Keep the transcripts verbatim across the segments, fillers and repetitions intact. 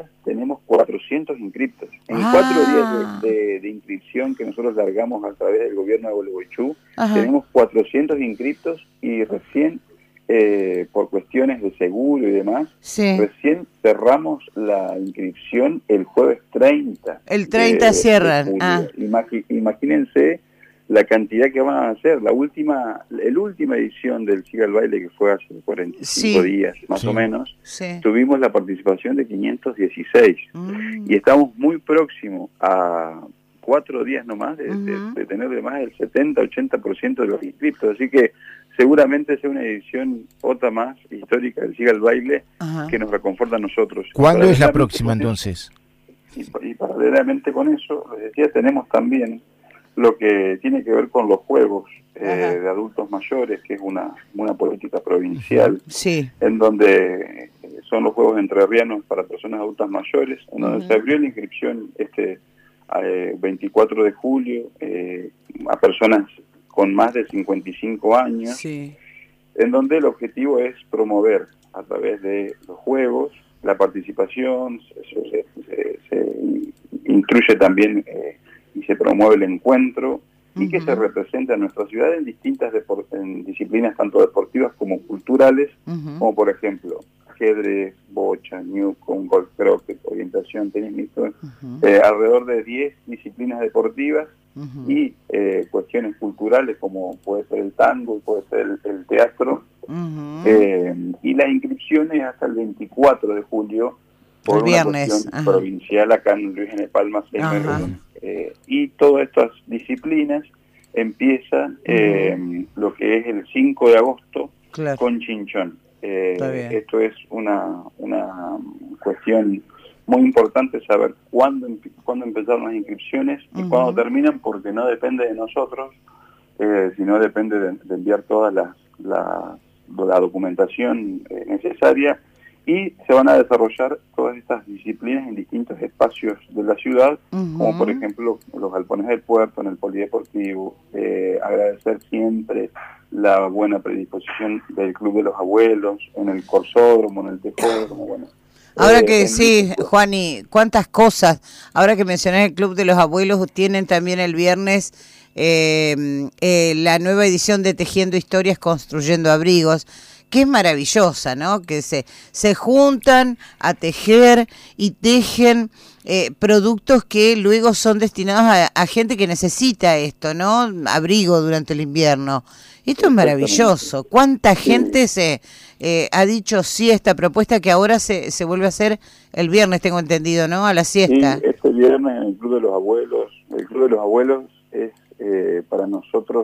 tenemos cuatrocientos inscriptos. En ah. cuatro días de, de, de inscripción que nosotros largamos a través del gobierno de Gualeguaychú, tenemos cuatrocientos inscriptos y recién, eh, por cuestiones de seguro y demás, sí. recién cerramos la inscripción el jueves treinta. El treinta de, cierran. de Ah. Imagi imagínense la cantidad que van a hacer. La última la última edición del Siga el Baile, que fue hace cuarenta y cinco sí. días más sí. o menos, sí. tuvimos la participación de quinientos dieciséis mm. y estamos muy próximos a cuatro días nomás de, uh-huh. de, de tener de más del setenta a ochenta por ciento de los inscriptos, así que seguramente sea una edición otra más histórica del Siga el Baile, uh-huh. que nos reconforta a nosotros. ¿Cuándo es la próxima entonces? Y, y paralelamente con eso, les decía, tenemos también lo que tiene que ver con los juegos eh, de adultos mayores, que es una, una política provincial, sí. en donde eh, son los juegos entrerrianos para personas adultas mayores, en donde uh-huh. se abrió la inscripción este eh, veinticuatro de julio eh, a personas con más de cincuenta y cinco años, sí. en donde el objetivo es promover a través de los juegos la participación, se, se, se, se incluye también eh, y se promueve el encuentro y uh-huh. que se representa en nuestra ciudad en distintas en disciplinas tanto deportivas como culturales, uh-huh. como por ejemplo ajedrez, bocha, newcomb, golf croquet, orientación, tenis mixto, uh-huh. eh, alrededor de diez disciplinas deportivas uh-huh. y eh, cuestiones culturales como puede ser el tango, puede ser el, el teatro, uh-huh. eh, y las inscripciones hasta el veinticuatro de julio por el una viernes cuestión ajá. provincial acá en Luis N. Palma. Eh, y todas estas disciplinas empiezan uh-huh. eh, lo que es el cinco de agosto claro. con Chinchón. Eh, esto es una, una cuestión muy importante, saber cuándo, cuándo empezaron las inscripciones uh-huh. y cuándo terminan, porque no depende de nosotros, eh, sino depende de, de enviar toda la, la, la documentación eh, necesaria, y se van a desarrollar todas estas disciplinas en distintos espacios de la ciudad, uh-huh. como por ejemplo los galpones del puerto, en el polideportivo. Eh, agradecer siempre la buena predisposición del Club de los Abuelos, en el Corsódromo, en el Tejódromo, bueno. Ahora eh, que sí, Juani, cuántas cosas. Ahora que mencioné el Club de los Abuelos, tienen también el viernes eh, eh, la nueva edición de Tejiendo Historias, Construyendo Abrigos, que es maravillosa, ¿no? Que se, se juntan a tejer y tejen eh, productos que luego son destinados a, a gente que necesita esto, ¿no? Abrigo durante el invierno. Esto es maravilloso. ¿Cuánta gente se eh, ha dicho sí a esta propuesta que ahora se, se vuelve a hacer el viernes, tengo entendido, ¿no? A la siesta. Sí, este viernes en el Club de los Abuelos. El Club de los Abuelos es eh, para nosotros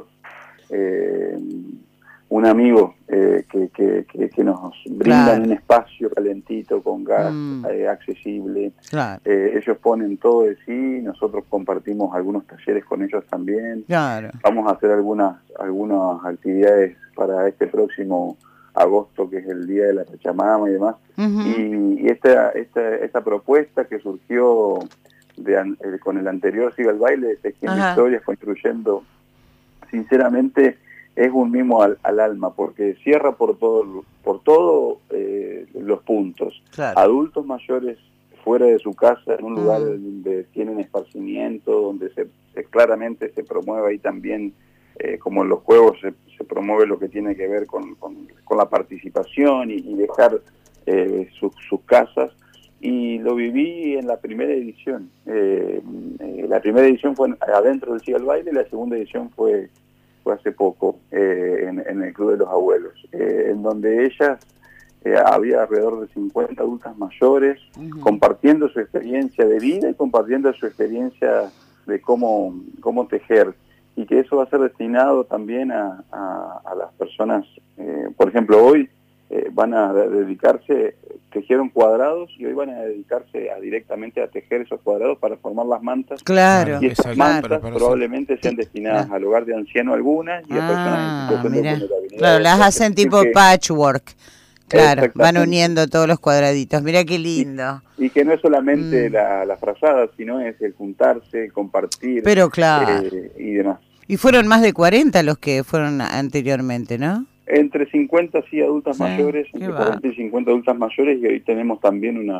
eh, un amigo eh, que, que, que, que nos brinda claro. un espacio calentito, con gas, mm. eh, accesible. Claro. Eh, ellos ponen todo de sí, nosotros compartimos algunos talleres con ellos también. Claro. Vamos a hacer algunas algunas actividades para este próximo agosto, que es el Día de la Pachamama y demás. Uh-huh. Y, y esta, esta, esta propuesta que surgió de, eh, con el anterior Siga el Baile, Tejiendo uh-huh. Historias, construyendo, sinceramente, es un mimo al, al alma, porque cierra por todo por todo eh, los puntos. Claro. Adultos mayores fuera de su casa, en un mm. lugar donde tienen esparcimiento, donde se, se claramente se promueve ahí también, eh, como en los juegos se, se promueve lo que tiene que ver con, con, con la participación y, y dejar eh, sus, sus casas. Y lo viví en la primera edición. Eh, eh, la primera edición fue adentro del Siga el Baile, y la segunda edición fue hace poco eh, en, en el Club de los Abuelos, eh, en donde ellas eh, había alrededor de cincuenta adultas mayores uh-huh. compartiendo su experiencia de vida y compartiendo su experiencia de cómo, cómo tejer, y que eso va a ser destinado también a, a, a las personas, eh, por ejemplo, hoy eh, van a dedicarse, tejieron cuadrados y hoy van a dedicarse a, directamente a tejer esos cuadrados para formar las mantas. Claro. Y esas claro. mantas para, para probablemente hacer... sean destinadas al hogar de anciano algunas y a personas en situación de vulnerabilidad. Claro, las hacen tipo que, patchwork. Claro, van uniendo todos los cuadraditos. Mira qué lindo. Y, y que no es solamente mm. la, la frazada, sino es el juntarse, el compartir. Pero claro. Eh, y demás. Y fueron más de cuarenta los que fueron anteriormente, ¿no? Entre cincuenta, sí, adultas sí, mayores, entre cuarenta y cincuenta adultas mayores, y hoy tenemos también una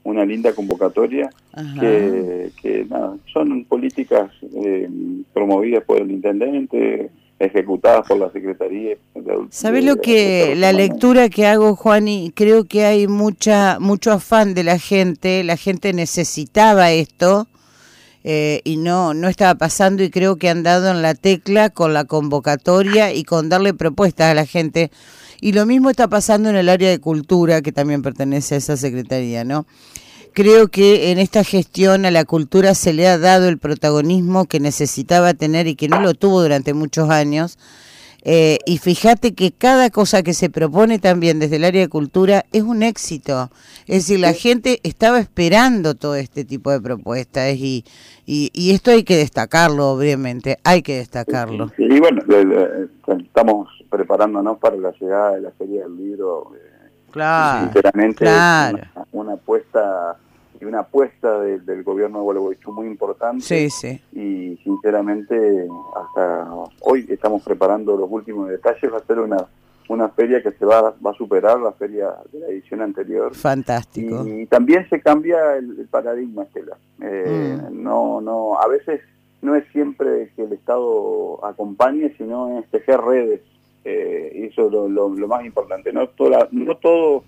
una linda convocatoria que, que nada, son políticas eh, promovidas por el intendente, ejecutadas por la Secretaría. ¿Sabés lo que, la lectura que hago, Juan? Y creo que hay mucha mucho afán de la gente, la gente necesitaba esto eh, y no, no estaba pasando, y creo que han dado en la tecla con la convocatoria y con darle propuestas a la gente. Y lo mismo está pasando en el área de cultura, que también pertenece a esa secretaría, ¿no? Creo que en esta gestión a la cultura se le ha dado el protagonismo que necesitaba tener y que no lo tuvo durante muchos años. Eh, y fíjate que cada cosa que se propone también desde el área de cultura es un éxito. Es decir, la gente estaba esperando todo este tipo de propuestas y, y, y esto hay que destacarlo, obviamente, hay que destacarlo. Sí, y bueno, le, le, estamos preparándonos para la llegada de la Feria del Libro. Eh, claro, sinceramente, claro. Una, una apuesta y una apuesta de, del gobierno de Gualeguaychú muy importante. Sí, sí. Y sinceramente, hasta hoy estamos preparando los últimos detalles. Va a ser una una feria que se va, va a superar la feria de la edición anterior. Fantástico. Y, y también se cambia el, el paradigma, Estela. Eh, mm. No, no, a veces no es siempre que el Estado acompañe, sino es tejer redes. Eh, y eso es lo, lo, lo más importante. No, toda, no todo...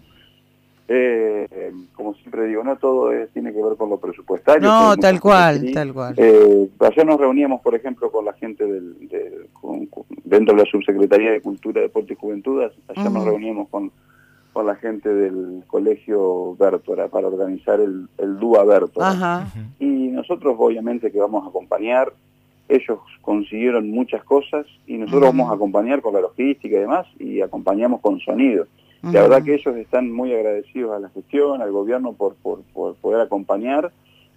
Eh, como siempre digo, no todo es, tiene que ver con lo presupuestario. No, tal cual, tal cual. Eh, ayer nos reuníamos, por ejemplo, con la gente del, del con, con, dentro de la Subsecretaría de Cultura, Deporte y Juventud. Ayer uh-huh. nos reuníamos con, con la gente del Colegio Bértora para organizar el, el D U A Bértora. Uh-huh. Y nosotros obviamente que vamos a acompañar. Ellos consiguieron muchas cosas y nosotros uh-huh. vamos a acompañar con la logística y demás, y acompañamos con sonido. La verdad que ellos están muy agradecidos a la gestión, al gobierno por, por, por poder acompañar,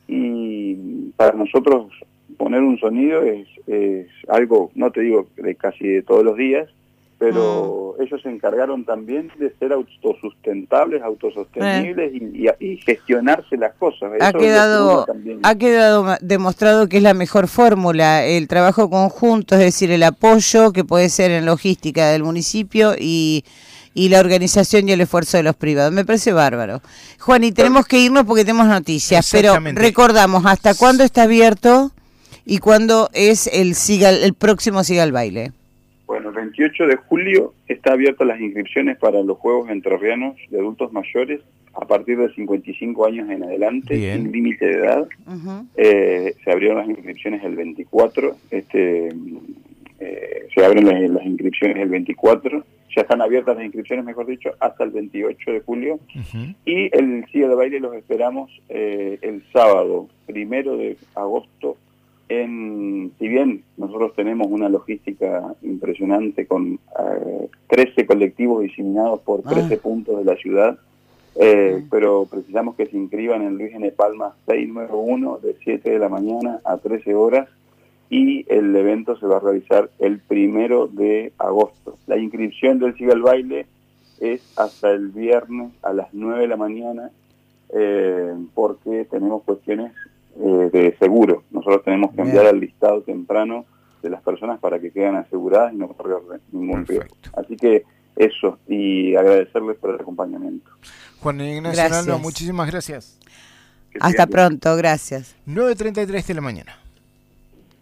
y para nosotros poner un sonido es, es algo, no te digo de casi de todos los días, pero mm. ellos se encargaron también de ser autosustentables, autosostenibles eh. y, y, y gestionarse las cosas. Ha quedado, ha quedado demostrado que es la mejor fórmula, el trabajo conjunto, es decir, el apoyo que puede ser en logística del municipio y... y la organización y el esfuerzo de los privados. Me parece bárbaro. Juan, y tenemos que irnos porque tenemos noticias, pero recordamos, ¿hasta cuándo está abierto y cuándo es el Sigal, el próximo Sigal Baile? Bueno, el veintiocho de julio está abiertas las inscripciones para los Juegos Entrerrianos de adultos mayores a partir de cincuenta y cinco años en adelante, Bien. sin límite de edad. Uh-huh. Eh, se abrieron las inscripciones el veinticuatro, este, eh, se abren las, las inscripciones el veinticuatro, ya están abiertas las inscripciones, mejor dicho, hasta el veintiocho de julio, uh-huh. y el Sigal Baile los esperamos eh, el sábado, primero de agosto, en, si bien nosotros tenemos una logística impresionante con eh, trece colectivos diseminados por trece ah. puntos de la ciudad, eh, ah. pero precisamos que se inscriban en Luis N. Palma seiscientos noventa y uno de siete de la mañana a trece horas, y el evento se va a realizar el primero de agosto. La inscripción del Sigal Baile es hasta el viernes a las nueve de la mañana, eh, porque tenemos cuestiones eh, de seguro. Nosotros tenemos que enviar al listado temprano de las personas para que queden aseguradas y no correr ningún riesgo. Así que eso, y agradecerles por el acompañamiento. Juan Ignacio Arano, muchísimas gracias. Hasta pronto, gracias. nueve treinta y tres de la mañana.